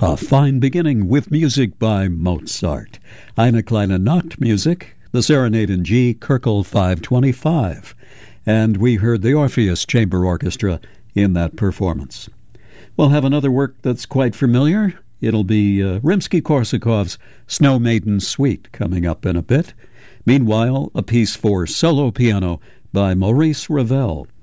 A fine beginning with music by Mozart. Eine kleine Nachtmusik, the Serenade in G, Köchel 525. And we heard the Orpheus Chamber Orchestra in that performance. We'll have another work that's quite familiar. It'll be Rimsky-Korsakov's Snow Maiden Suite coming up in a bit. Meanwhile, a piece for solo piano by Maurice Ravel.